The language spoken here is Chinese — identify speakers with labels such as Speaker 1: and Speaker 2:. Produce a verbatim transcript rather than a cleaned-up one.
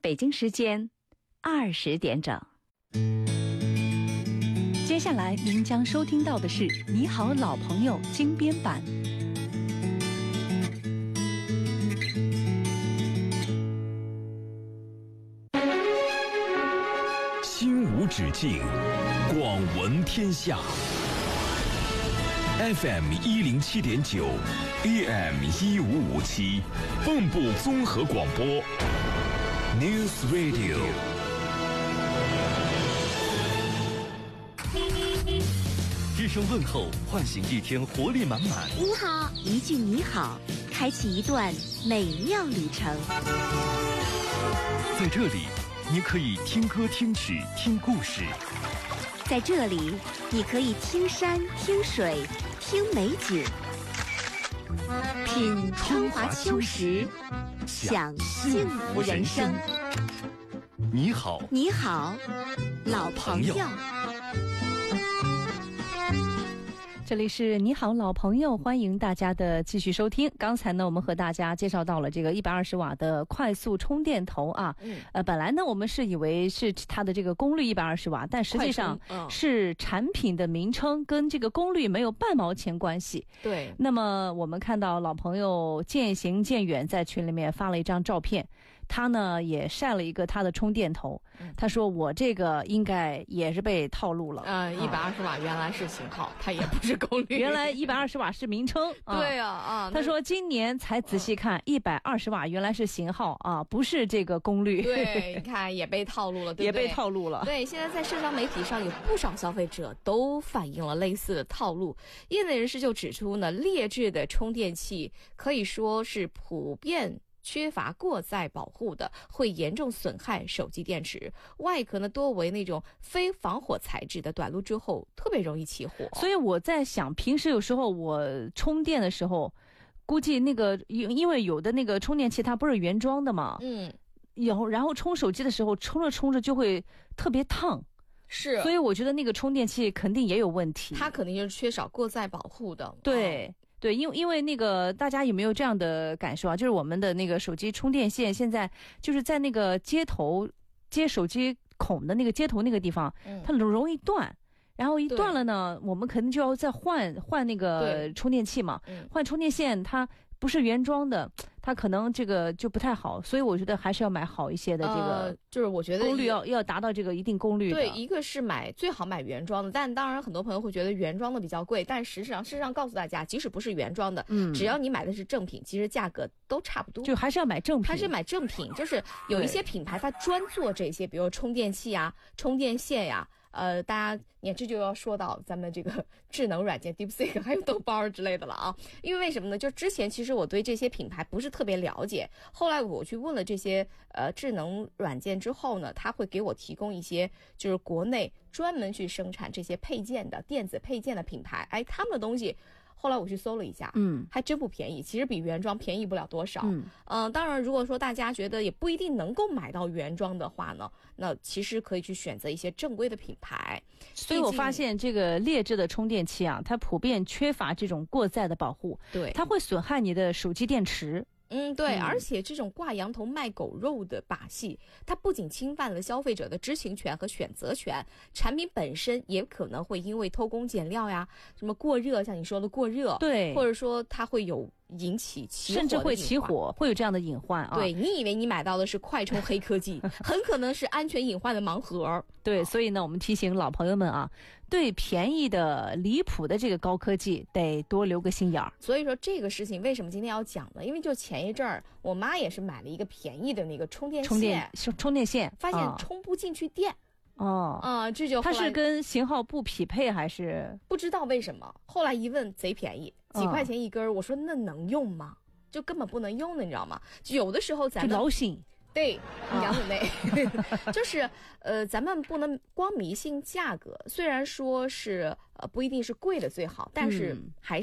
Speaker 1: 北京时间二十点整。接下来您将收听到的是《你好老朋友》精编版。
Speaker 2: 心无止境，广闻天下。F M 一零七点九 ，A M 一五五七，蚌埠综合广播 ，News Radio。
Speaker 3: 一声问候，唤醒一天活力满满。
Speaker 4: 你好，一句你好，开启一段美妙旅程。
Speaker 3: 在这里，你可以听歌、听曲、听故事。
Speaker 4: 在这里，你可以听山、听水、听美景，品春华秋实，享幸福人生。
Speaker 3: 你好，
Speaker 4: 你好，老朋友。
Speaker 1: 这里是你好老朋友，欢迎大家的继续收听。刚才呢，我们和大家介绍到了这个一百二十瓦的快速充电头啊，嗯，呃，本来呢我们是以为是它的这个功率一百二十瓦，但实际上是产品的名称跟这个功率没有半毛钱关系。
Speaker 5: 对。
Speaker 1: 那么我们看到老朋友渐行渐远在群里面发了一张照片。他呢也晒了一个他的充电头，他说我这个应该也是被套路了。
Speaker 5: 呃，一百二十瓦原来是型号，它也不是功率。
Speaker 1: 原来一百二十瓦是名称。
Speaker 5: 对啊啊。
Speaker 1: 他说今年才仔细看，一百二十瓦原来是型号啊，不是这个功率。
Speaker 5: 对，你看也被套路了，对不对？
Speaker 1: 也被套路了。
Speaker 5: 对，现在在社交媒体上有不少消费者都反映了类似的套路。业内人士就指出呢，劣质的充电器可以说是普遍缺乏过载保护的，会严重损害手机电池。外壳呢多为那种非防火材质的，短路之后特别容易起火。
Speaker 1: 所以我在想，平时有时候我充电的时候，估计那个因为有的那个充电器它不是原装的嘛，嗯，然后然后充手机的时候充着充着就会特别烫。
Speaker 5: 是，
Speaker 1: 所以我觉得那个充电器肯定也有问题，
Speaker 5: 它肯定就是缺少过载保护的。
Speaker 1: 对。
Speaker 5: 哦
Speaker 1: 对，因为因为那个大家有没有这样的感受啊？就是我们的那个手机充电线现在就是在那个接头接手机孔的那个接头那个地方，嗯、它容易断。然后一断了呢，我们肯定就要再换换那个充电器嘛，换充电线它不是原装的，它可能这个就不太好，所以我觉得还是要买好一些的这个、呃，
Speaker 5: 就是我觉得
Speaker 1: 功率要要达到这个一定功率的。
Speaker 5: 对，一个是买最好买原装的，但当然很多朋友会觉得原装的比较贵，但实际上事实上告诉大家，即使不是原装的，嗯，只要你买的是正品，其实价格都差不多，
Speaker 1: 就还是要买正品，
Speaker 5: 还是买正品。就是有一些品牌它专做这些，比如充电器呀、充电线呀。呃，大家，你看这就要说到咱们这个智能软件 DeepSeek 还有豆包之类的了啊。因为为什么呢？就之前其实我对这些品牌不是特别了解，后来我去问了这些呃智能软件之后呢，他会给我提供一些就是国内专门去生产这些配件的电子配件的品牌，哎，他们的东西。后来我去搜了一下，嗯，还真不便宜，其实比原装便宜不了多少。嗯，呃，当然，如果说大家觉得也不一定能够买到原装的话呢，那其实可以去选择一些正规的品牌。
Speaker 1: 所以我发现这个劣质的充电器啊，它普遍缺乏这种过载的保护，
Speaker 5: 对，
Speaker 1: 它会损害你的手机电池。
Speaker 5: 嗯，对，嗯，而且这种挂羊头卖狗肉的把戏，它不仅侵犯了消费者的知情权和选择权，产品本身也可能会因为偷工减料呀，什么过热，像你说的过热，
Speaker 1: 对，
Speaker 5: 或者说它会有引起起火，
Speaker 1: 甚至会起火，会有这样的隐患啊。
Speaker 5: 对，你以为你买到的是快充黑科技，很可能是安全隐患的盲盒。
Speaker 1: 对，所以呢，我们提醒老朋友们啊，对便宜的离谱的这个高科技得多留个心眼儿。
Speaker 5: 所以说这个事情为什么今天要讲呢？因为就前一阵儿，我妈也是买了一个便宜的那个充电线，
Speaker 1: 充电充电线，
Speaker 5: 发现充不进去电。
Speaker 1: 哦，
Speaker 5: 啊、嗯，这就
Speaker 1: 它是跟型号不匹配还是
Speaker 5: 不知道为什么？后来一问，贼便宜，几块钱一根儿、哦。我说那能用吗？就根本不能用的，你知道吗？有的时候咱们
Speaker 1: 老心。
Speaker 5: 对，你讲的那，就是呃，咱们不能光迷信价格。虽然说是呃不一定是贵的最好，但是还